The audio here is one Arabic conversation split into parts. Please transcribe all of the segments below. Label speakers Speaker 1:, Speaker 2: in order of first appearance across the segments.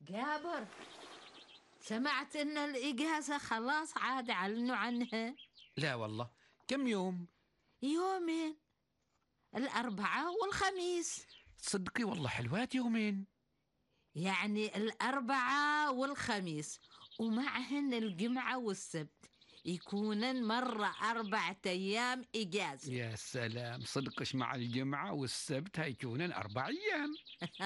Speaker 1: جابر، سمعت إن الإجازة خلاص عاد أعلنوا عنها.
Speaker 2: لا والله. كم يوم؟
Speaker 1: يومين، الأربعاء والخميس.
Speaker 2: صدقي والله حلوات يومين.
Speaker 1: يعني الأربعاء والخميس ومعهن الجمعة والسبت، يكونن مرة 4 أيام إجازة.
Speaker 2: يا سلام، صدقش مع الجمعة والسبت هيكونن 4 أيام.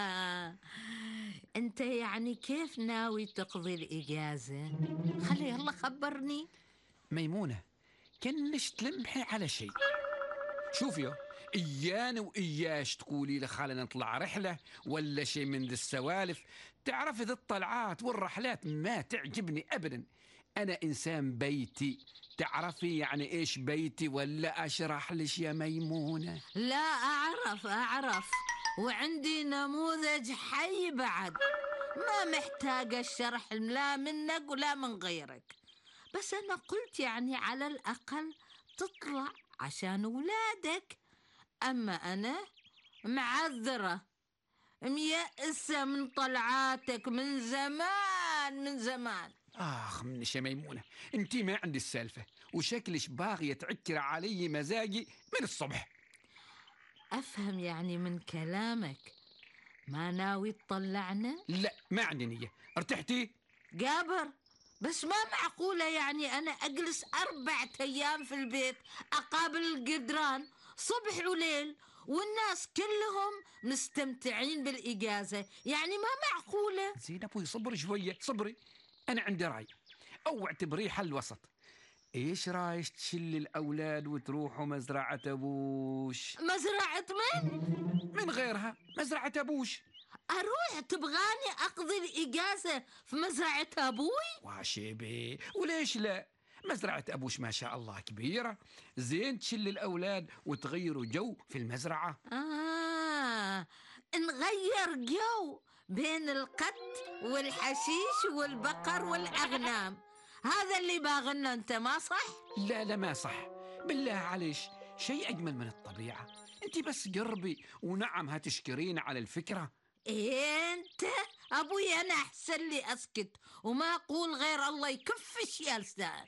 Speaker 1: أنت يعني كيف ناوي تقضي الإجازة؟ خلي يلا خبرني.
Speaker 2: ميمونة، كنش تلمحي على شيء. شوفي، إيانا وإياش تقولي لي خلينا نطلع رحلة ولا شيء من ذي السوالف. تعرفي ذي الطلعات والرحلات ما تعجبني أبدا. أنا إنسان بيتي. تعرفي يعني إيش بيتي ولا أشرح لش يا ميمونة؟
Speaker 1: لا، أعرف، وعندي نموذج حي بعد، ما محتاجة الشرح لا منك ولا من غيرك. بس أنا قلت يعني على الأقل تطلع عشان ولادك. أما أنا معذرة، ميأسة من طلعاتك من زمان من زمان.
Speaker 2: منش يا ميمونة، انتي ما عندي السالفة، وشكلش باغية تعكر علي مزاجي من الصبح.
Speaker 1: أفهم يعني من كلامك ما ناوي تطلعنا؟
Speaker 2: لا، ما عندي نية. ارتحتي؟
Speaker 1: جابر، بس ما معقولة يعني أنا أجلس 4 أيام في البيت أقابل الجدران صبح وليل والناس كلهم مستمتعين بالإجازة، يعني ما معقولة.
Speaker 2: زين ابوي، صبري شوية صبري. انا عندي رأي، او اعتبريه حل وسط. ايش رايش تشلي الاولاد وتروحوا مزرعة ابوش؟
Speaker 1: مزرعة من؟
Speaker 2: من غيرها مزرعة ابوش.
Speaker 1: أروح تبغاني أقضي الإجازة في مزرعة أبوي؟
Speaker 2: واشيبي، وليش لا؟ مزرعة أبوش ما شاء الله كبيرة. زين تشل الأولاد وتغيروا جو في المزرعة.
Speaker 1: نغير جو بين القط والحشيش والبقر والأغنام، هذا اللي باغنا. أنت ما صح؟
Speaker 2: لا لا، ما صح. بالله عليش، شيء أجمل من الطبيعة. أنت بس قربي ونعم هتشكرين على الفكرة.
Speaker 1: إيه أنت؟ أبوي أنا أحسن لي أسكت وما أقول غير الله يكفش يا لسان.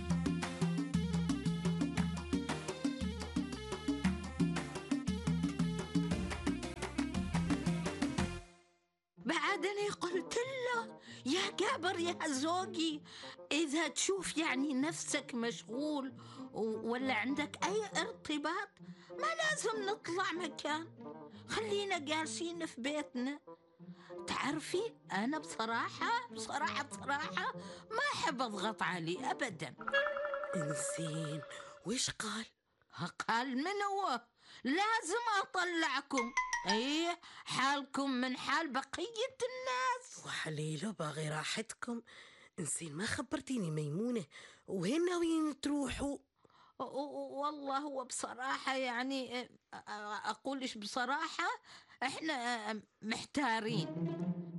Speaker 1: بعدني قلت له يا جابر يا زوجي، إذا تشوف يعني نفسك مشغول ولا عندك أي ارتباط ما لازم نطلع مكان، خلينا جالسين في بيتنا. تعرفي أنا بصراحة ما أحب أضغط عليه أبدا.
Speaker 3: إنزين، وإيش قال؟
Speaker 1: قال من هو؟ لازم أطلعكم، أيه حالكم من حال بقية الناس.
Speaker 3: وحليله باغي راحتكم. إنزين، ما خبرتيني ميمونة، وين ناويين تروحوا؟
Speaker 1: والله هو بصراحة يعني أقولش بصراحة إحنا محتارين.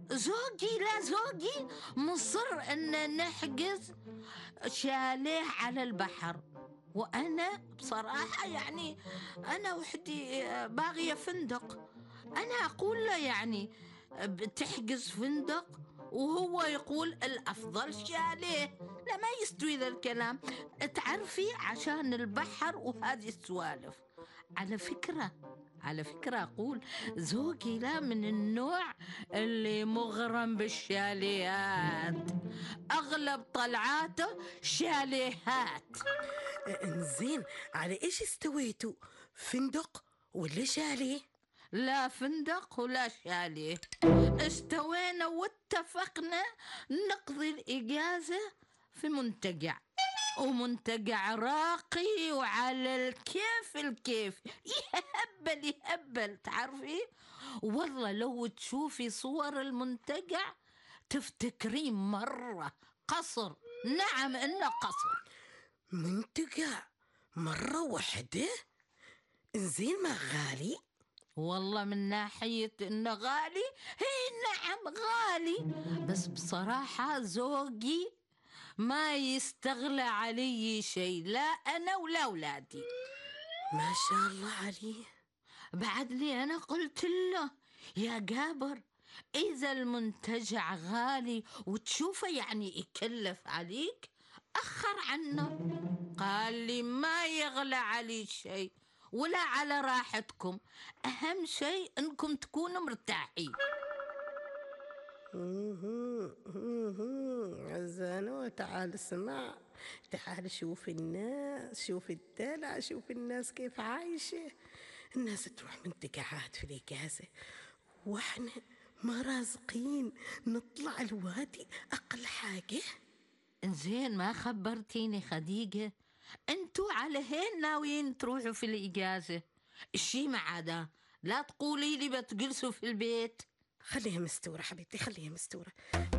Speaker 1: زوجي مصر إن نحجز شاليه على البحر، وأنا بصراحة يعني أنا وحدي باغية فندق. أنا أقول له يعني بتحجز فندق، وهو يقول الأفضل شاليه. لا، ما يستوي ذا الكلام، تعرفي عشان البحر وهذه السوالف. على فكرة أقول زوجي لا من النوع اللي مغرم بالشاليات، أغلب طلعاته شاليهات.
Speaker 3: إنزين، على إيش استويتوا؟ فندق ولا شاليه؟
Speaker 1: لا فندق ولا شاليه، استوينا واتفقنا نقضي الإجازة في منتجع، ومنتجع راقي وعلى الكيف يهبل تعرفي. والله لو تشوفي صور المنتجع تفتكرين مرة قصر. نعم إنه قصر.
Speaker 3: منتجع مرة واحدة؟ إنزين، ما غالي؟
Speaker 1: والله من ناحية إنه غالي، هي نعم غالي، بس بصراحة زوجي ما يستغلى علي شيء، لا أنا ولا أولادي.
Speaker 3: ما شاء الله عليه.
Speaker 1: بعد لي أنا قلت له يا جابر إذا المنتجع غالي وتشوفه يعني يكلف عليك، أخر عنه. قال لي ما يغلى علي شيء ولا على راحتكم، أهم شيء أنكم تكونوا مرتاحين.
Speaker 3: زانو، تعال اسمع، تعال شوف الناس، شوف الدلع، شوف الناس كيف عايشة. الناس تروح منتجعات في الإجازة، واحنا ما رازقين نطلع الوادي أقل حاجة.
Speaker 1: إنزين ما خبرتيني خديجة، أنتوا على هين ناويين تروحوا في الإجازة؟ الشي ما عدا لا تقولي لي بتجلسوا في البيت.
Speaker 3: خليها مستورة حبيبتي، خليها مستورة.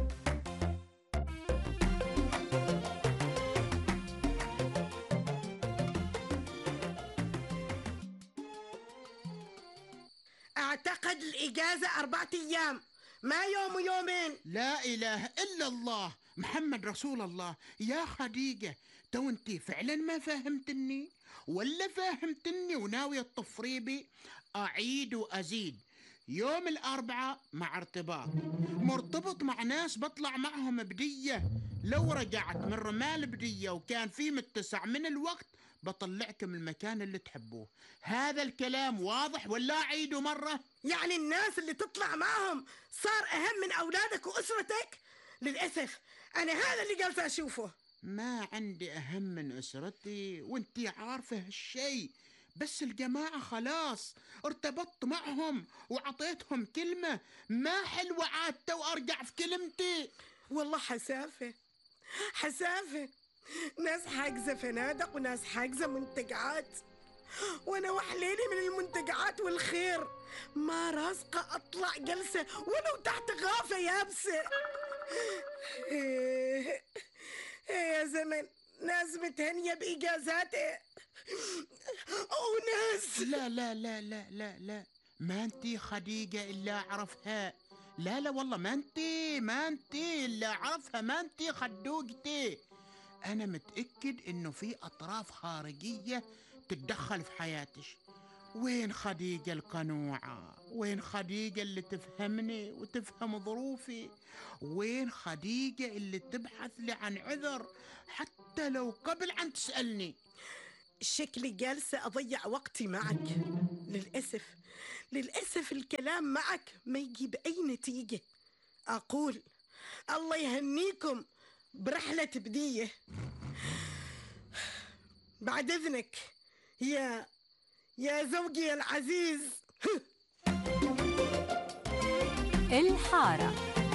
Speaker 3: أعتقد الإجازة 4 أيام، ما يوم ويومين.
Speaker 4: لا إله إلا الله محمد رسول الله. يا خديجة، تو انتي فعلا ما فهمتني ولا فهمتني وناوية التفريبي؟ أعيد وأزيد، يوم الأربعاء مع ارتباط، مرتبط مع ناس بطلع معهم بدية. لو رجعت من رمال بدية وكان في متسع من الوقت بطلعكم المكان اللي تحبوه. هذا الكلام واضح ولا أعيده مرة؟
Speaker 3: يعني الناس اللي تطلع معهم صار أهم من أولادك وأسرتك؟ للأسف أنا هذا اللي جالسة أشوفه.
Speaker 4: ما عندي أهم من أسرتي وانتي عارفة هالشي، بس الجماعة خلاص ارتبطت معهم وعطيتهم كلمة، ما حلوة عادة وأرجع في كلمتي.
Speaker 3: والله حسافة حسافة، ناس حاجزة فنادق وناس حاجزة منتجعات، وأنا وحليلي من المنتجعات والخير ما رازقة أطلع جلسة ولو تحت غافة يابسة. إيه يا زمن، ناس متهنية بإجازاتي وناس.
Speaker 4: لا لا لا لا لا لا، ما انتي خديجة إلا أعرفها. لا لا والله ما انتي إلا أعرفها، ما انتي خدوقتي. أنا متأكد إنه في أطراف خارجية تتدخل في حياتك. وين خديجة القنوعة؟ وين خديجة اللي تفهمني وتفهم ظروفي؟ وين خديجة اللي تبحث لي عن عذر حتى لو قبل أن تسألني؟
Speaker 3: شكلي جالسة أضيع وقتي معك. للأسف الكلام معك ما يجيب أي نتيجة. أقول الله يهنيكم برحلة بدية. بعد إذنك يا زوجي العزيز.
Speaker 5: الحارة.